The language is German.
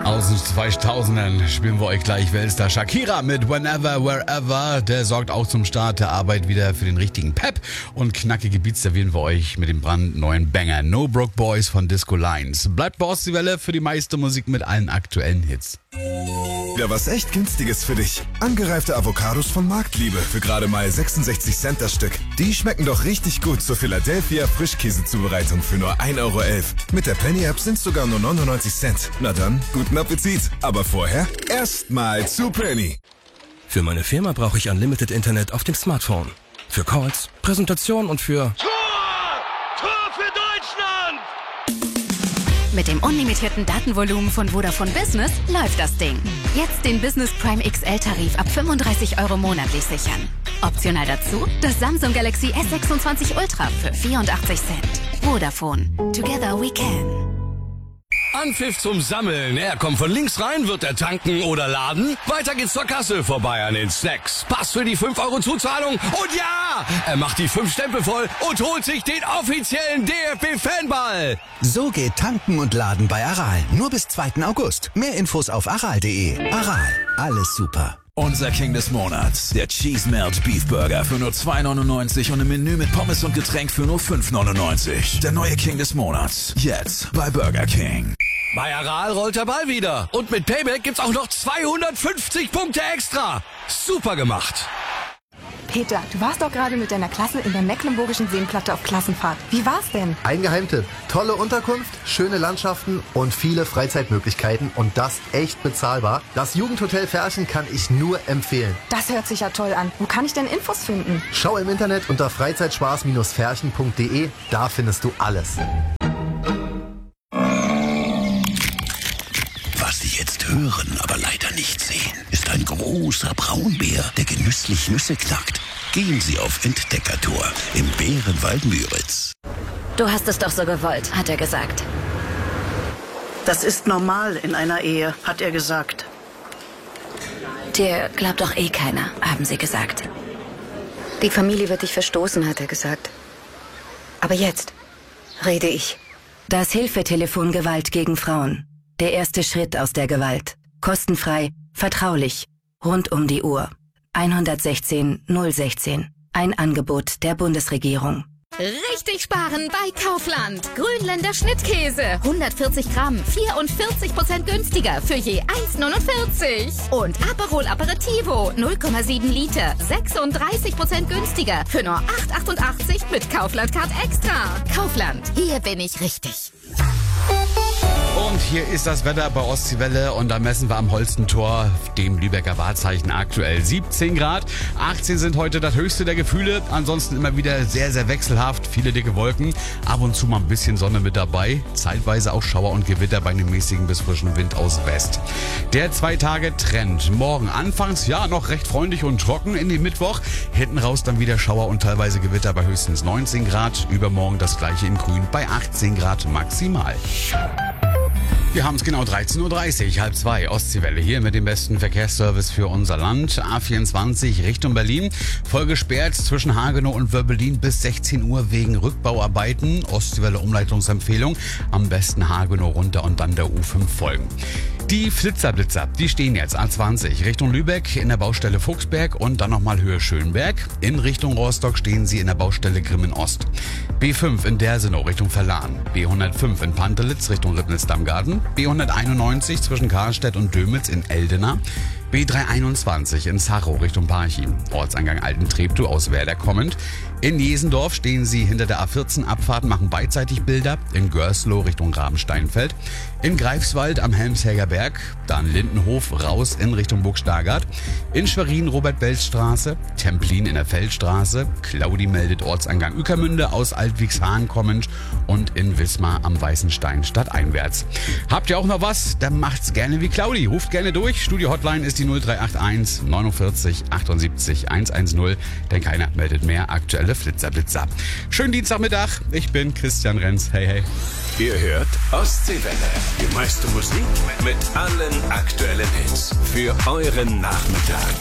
Aus den 2000ern spielen wir euch gleich Weltstar Shakira mit Whenever, Wherever. Der sorgt auch zum Start der Arbeit wieder für den richtigen Pep. Und knackige Beats servieren wir euch mit dem brandneuen Banger No Broke Boys von Disco Lines. Bleibt bei uns die Welle für die meiste Musik mit allen aktuellen Hits. Ja, was echt Günstiges für dich. Angereifte Avocados von Marktliebe für gerade mal 66 Cent das Stück. Die schmecken doch richtig gut zur Philadelphia Frischkäsezubereitung für nur 1,11 Euro. Mit der Penny-App sind sogar nur 99 Cent. Na dann, guten Appetit. Aber vorher erstmal zu Penny. Für meine Firma brauche ich Unlimited Internet auf dem Smartphone. Für Calls, Präsentation und für... Tor für Deutschland! Mit dem unlimitierten Datenvolumen von Vodafone Business läuft das Ding. Jetzt den Business Prime XL-Tarif ab 35 Euro monatlich sichern. Optional dazu das Samsung Galaxy S26 Ultra für 84 Cent. Vodafone. Together we can. Anpfiff zum Sammeln. Er kommt von links rein, wird er tanken oder laden? Weiter geht's zur Kasse, vorbei an den Snacks. Pass für die 5 Euro Zuzahlung und ja! Er macht die 5 Stempel voll und holt sich den offiziellen DFB-Fanball. So geht Tanken und Laden bei Aral. Nur bis 2. August. Mehr Infos auf aral.de. Aral. Alles super. Unser King des Monats, der Cheese Melt Beef Burger für nur 2,99 und im Menü mit Pommes und Getränk für nur 5,99. Der neue King des Monats, jetzt bei Burger King. Bei Aral rollt der Ball wieder. Und mit Payback gibt's auch noch 250 Punkte extra. Super gemacht. Peter, du warst doch gerade mit deiner Klasse in der Mecklenburgischen Seenplatte auf Klassenfahrt. Wie war's denn? Ein Geheimtipp. Tolle Unterkunft, schöne Landschaften und viele Freizeitmöglichkeiten und das echt bezahlbar. Das Jugendhotel Ferchen kann ich nur empfehlen. Das hört sich ja toll an. Wo kann ich denn Infos finden? Schau im Internet unter freizeitspaß-ferchen.de. Da findest du alles. Was Sie jetzt hören, aber leider nicht sehen, ist ein großer Braunbär, der genüsslich Nüsse knackt. Gehen Sie auf Entdeckertour im Bärenwald Müritz. Du hast es doch so gewollt, hat er gesagt. Das ist normal in einer Ehe, hat er gesagt. Dir glaubt doch eh keiner, haben sie gesagt. Die Familie wird dich verstoßen, hat er gesagt. Aber jetzt rede ich. Das Hilfetelefon Gewalt gegen Frauen. Der erste Schritt aus der Gewalt. Kostenfrei, vertraulich, rund um die Uhr. 116 016. Ein Angebot der Bundesregierung. Richtig sparen bei Kaufland. Grünländer Schnittkäse. 140 Gramm, 44% günstiger für je 1,49. Und Aperol Aperitivo, 0,7 Liter, 36% günstiger für nur 8,88 mit Kaufland Card Extra. Kaufland, hier bin ich richtig. Und hier ist das Wetter bei Ostseewelle und da messen wir am Holstentor, dem Lübecker Wahrzeichen, aktuell 17 Grad. 18 sind heute das höchste der Gefühle. Ansonsten immer wieder sehr, sehr wechselhaft, viele dicke Wolken. Ab und zu mal ein bisschen Sonne mit dabei. Zeitweise auch Schauer und Gewitter bei einem mäßigen bis frischen Wind aus West. Der 2-Tage-Trend. Morgen anfangs ja noch recht freundlich und trocken in den Mittwoch. Hinten raus dann wieder Schauer und teilweise Gewitter bei höchstens 19 Grad. Übermorgen das gleiche in Grün bei 18 Grad maximal. Wir haben es genau 13.30 Uhr, 1:30, Ostseewelle hier mit dem besten Verkehrsservice für unser Land. A24 Richtung Berlin, voll gesperrt zwischen Hagenow und Wöbbelin bis 16 Uhr wegen Rückbauarbeiten. Ostseewelle Umleitungsempfehlung, am besten Hagenow runter und dann der U5 folgen. Die Flitzerblitzer, die stehen jetzt A20 Richtung Lübeck in der Baustelle Fuchsberg und dann nochmal Höhe Schönberg. In Richtung Rostock stehen sie in der Baustelle Grimmen Ost. B5 in Dersenow Richtung Verlan. B105 in Pantelitz Richtung Ribnitz-Dammgarten. B191 zwischen Karlstedt und Dömitz in Eldena. B321 in Zachow Richtung Parchim. Ortseingang Alten-Treptow aus Werder kommend. In Jesendorf stehen sie hinter der A14 Abfahrt, machen beidseitig Bilder. In Görslow Richtung Rabensteinfeld. In Greifswald am Helmshäger Berg. Dann Lindenhof raus in Richtung Burgstagard. In Schwerin Robert-Belz-Straße. Templin in der Feldstraße. Claudi meldet Ortseingang Ueckermünde aus Altwiegshagen kommend. Und in Wismar am Weißenstein stadteinwärts. Habt ihr auch noch was? Dann macht's gerne wie Claudi. Ruft gerne durch. Studio-Hotline ist die 0381 49 78 110, denn keiner meldet mehr aktuelle Flitzerblitzer. Schönen Dienstagmittag, ich bin Christian Renz. Hey, hey. Ihr hört Ostseewelle, die meiste Musik mit allen aktuellen Hits für euren Nachmittag.